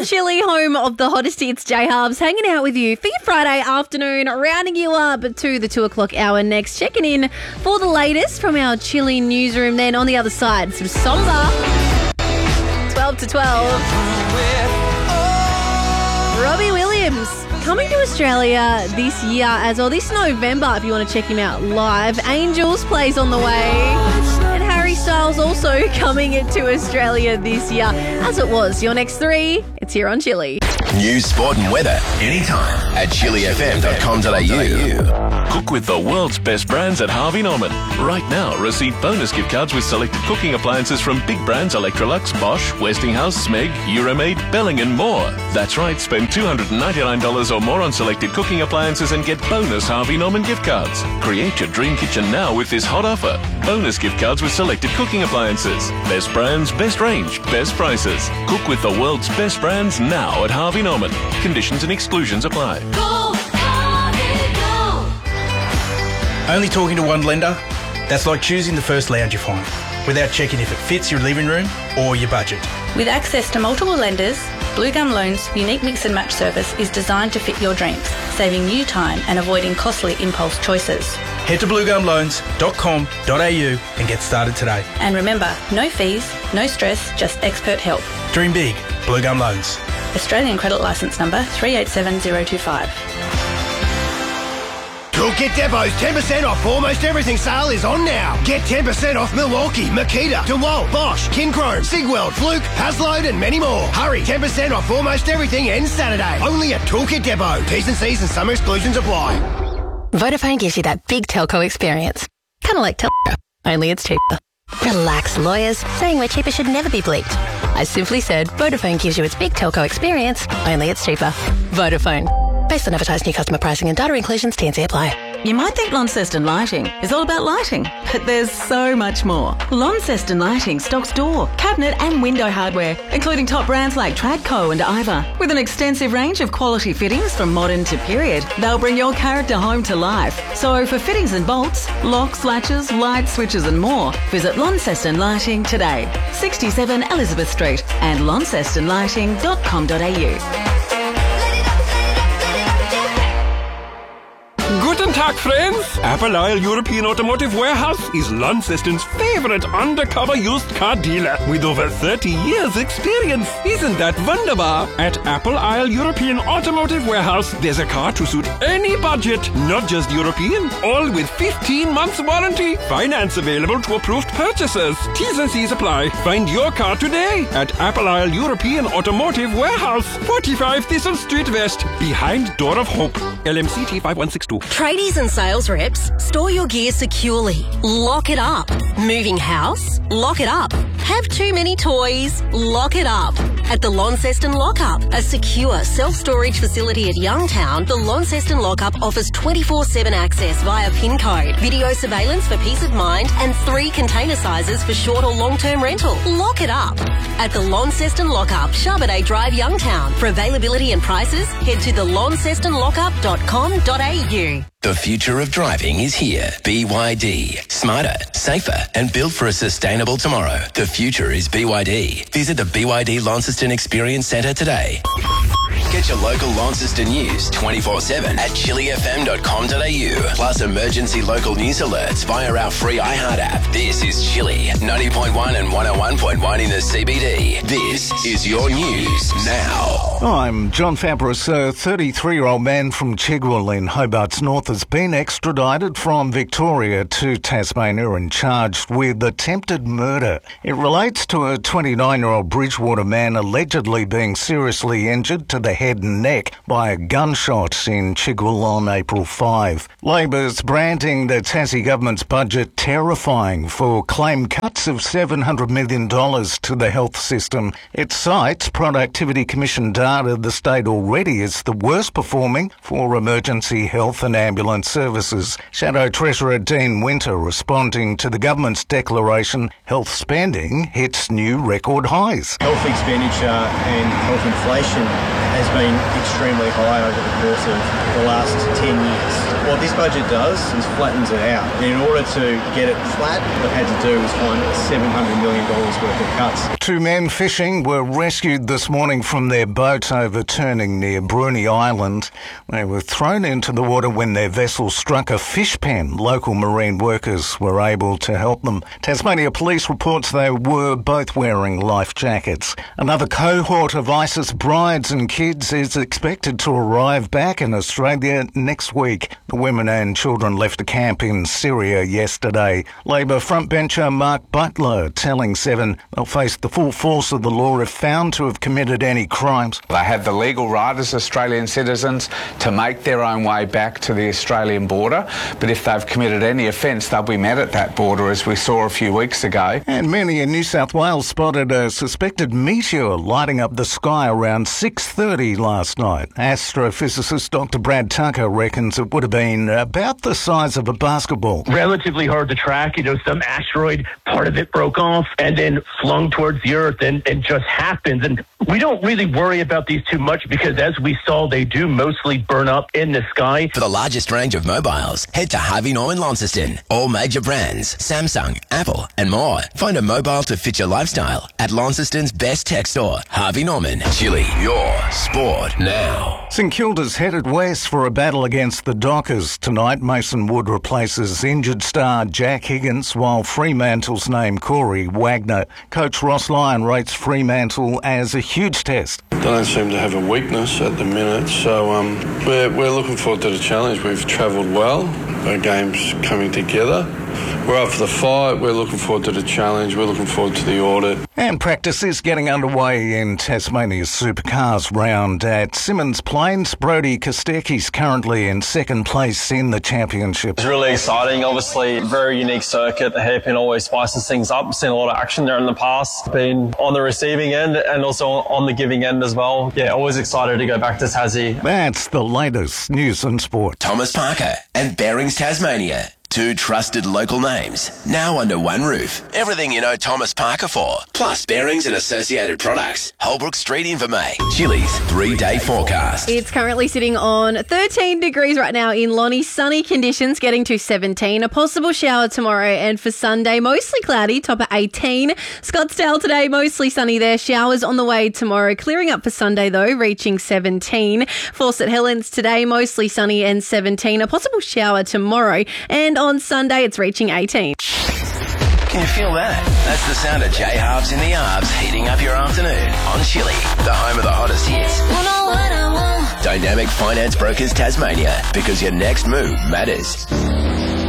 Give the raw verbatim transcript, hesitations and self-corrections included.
Chile, home of the hottest hits, J-Hubs, hanging out with you for your Friday afternoon, rounding you up to the two o'clock hour next, checking in for the latest from our Chile newsroom. Then on the other side, some Somba, twelve to twelve. Robbie Williams coming to Australia this year as well, this November, if you want to check him out live. Angels plays on the way. And Harry Styles also coming into Australia this year. As it was, your next three, it's here on Chile. News, sport and weather anytime at chili f m dot com dot a u. Cook with the world's best brands at Harvey Norman. Right now, receive bonus gift cards with selected cooking appliances from big brands Electrolux, Bosch, Westinghouse, Smeg, Euromaid, Belling and more. That's right, spend two hundred ninety-nine dollars or more on selected cooking appliances and get bonus Harvey Norman gift cards. Create your dream kitchen now with this hot offer. Bonus gift cards with selected cooking appliances. Best brands, best range, best prices. Cook with the world's best brands now at Harvey Norman. Conditions and exclusions apply. Go, Harvey, go. Only talking to one lender? That's like choosing the first lounge you find, without checking if it fits your living room or your budget. With access to multiple lenders, Blue Gum Loans' unique mix and match service is designed to fit your dreams, saving you time and avoiding costly impulse choices. Head to blue gum loans dot com dot a u and get started today. And remember, no fees, no stress, just expert help. Dream big. Blue Gum Loans. Australian credit licence number three eight seven zero two five. Toolkit Depot's ten percent off almost everything sale is on now. Get ten percent off Milwaukee, Makita, DeWalt, Bosch, Kinchrome, Sigweld, Fluke, Hasload and many more. Hurry, ten percent off almost everything ends Saturday. Only at Toolkit Depot. T's and C's and some exclusions apply. Vodafone gives you that big telco experience. Kind of like telco, only it's cheaper. Relax, lawyers. Saying we're cheaper should never be bleeped. I simply said Vodafone gives you its big telco experience, only it's cheaper. Vodafone. Based on advertised new customer pricing and data inclusions, T and C apply. You might think Launceston Lighting is all about lighting, but there's so much more. Launceston Lighting stocks door, cabinet and window hardware, including top brands like Tradco and Iva. With an extensive range of quality fittings from modern to period, they'll bring your character home to life. So for fittings and bolts, locks, latches, light switches and more, visit Launceston Lighting today. sixty-seven Elizabeth Street and launceston lighting dot com dot a u. Guten Tag, friends! Apple Isle European Automotive Warehouse is Launceston's favorite undercover used car dealer with over thirty years experience. Isn't that wunderbar? At Apple Isle European Automotive Warehouse, there's a car to suit any budget, not just European. All with fifteen months warranty. Finance available to approved purchasers. T's and C's apply. Find your car today at Apple Isle European Automotive Warehouse, forty-five Thistle Street West, behind Door of Hope. L M C T five one six two. Tradies and sales reps, store your gear securely. Lock it up. Moving house? Lock it up. Have too many toys? Lock it up. At the Launceston Lockup, a secure self-storage facility at Youngtown, the Launceston Lockup offers twenty-four seven access via PIN code, video surveillance for peace of mind, and three container sizes for short or long-term rental. Lock it up. At the Launceston Lockup, Charbonnet Drive, Youngtown. For availability and prices, head to the launceston lockup dot com dot a u. The future of driving is here. B Y D. Smarter, safer, and built for a sustainable tomorrow. The future is B Y D. Visit the B Y D Launceston Experience Centre today. Get your local Launceston news twenty-four seven at chili f m dot com dot a u. Plus emergency local news alerts via our free iHeart app. This is Chili, ninety point one and one oh one point one in the C B D. This is your news now. I'm John Fabris. A thirty-three-year-old man from Chigwell in Hobart's North has been extradited from Victoria to Tasmania and charged with attempted murder. It relates to a twenty-nine-year-old Bridgewater man allegedly being seriously injured to the head and neck by a gunshot in Chigwell on April fifth. Labor's branding the Tassie government's budget terrifying for claimed cuts of seven hundred million dollars to the health system. It cites Productivity Commission data the state already is the worst performing for emergency health and ambulance services. Shadow Treasurer Dean Winter responding to the government's declaration health spending hits new record highs. Health expenditure and health inflation has been extremely high over the course of the last ten years. What this budget does is flattens it out. And in order to get it flat, what it had to do was find seven hundred million dollars worth of cuts. Two men fishing were rescued this morning from their boat overturning near Bruny Island. They were thrown into the water when their vessel struck a fish pen. Local marine workers were able to help them. Tasmania Police reports they were both wearing life jackets. Another cohort of ISIS brides and kids is expected to arrive back in Australia next week. The women and children left a camp in Syria yesterday. Labor frontbencher Mark Butler telling Seven they'll face the full force of the law if found to have committed any crimes. They have the legal right as Australian citizens to make their own way back to the Australian border, but if they've committed any offence, they'll be met at that border, as we saw a few weeks ago. And many in New South Wales spotted a suspected meteor lighting up the sky around six thirty last night. Astrophysicist Doctor Brad Tucker reckons it would have been about the size of a basketball. Relatively hard to track. You know, some asteroid, part of it broke off and then flung towards the Earth and, and just happens. And we don't really worry about these too much because, as we saw, they do mostly burn up in the sky. For the largest range of mobiles, head to Harvey Norman Launceston. All major brands, Samsung, Apple and more. Find a mobile to fit your lifestyle at Launceston's best tech store, Harvey Norman. Chili, your sport now. St Kilda's headed west for a battle against the Dockers tonight. Mason Wood replaces injured star Jack Higgins, while Fremantle's named Corey Wagner. Coach Ross Lyon rates Fremantle as a huge test. They don't seem to have a weakness at the minute, so um, we're, we're looking forward to the challenge. We've travelled well. Our game's coming together. We're up for the fight. We're looking forward to the challenge. We're looking forward to the audit. And practice is getting underway in Tasmania's Supercars round at Simmons Plains. Brody Kostecki's currently in second place in the championship. It's really exciting. Obviously, very unique circuit. The hairpin always spices things up. Seen a lot of action there in the past. Been on the receiving end and also on the giving end as well. Yeah, always excited to go back to Tassie. That's the latest news and sport. Thomas Parker and Bearings Tasmania. Two trusted local names, now under one roof. Everything you know Thomas Parker for, plus Bearings and associated products. Holbrook Street in Vermey. Chili's three-day forecast. It's currently sitting on thirteen degrees right now in Lonnie. Sunny conditions getting to seventeen. A possible shower tomorrow, and for Sunday, mostly cloudy, top at eighteen. Scottsdale today, mostly sunny there. Showers on the way tomorrow. Clearing up for Sunday, though, reaching seventeen. Fawcett Helens today, mostly sunny and seventeen. A possible shower tomorrow. And on Sunday, it's reaching eighteen. Can you feel that? That's the sound of J-Harbs in the Arbs heating up your afternoon on Chili, the home of the hottest hits. Dynamic Finance Brokers Tasmania, because your next move matters.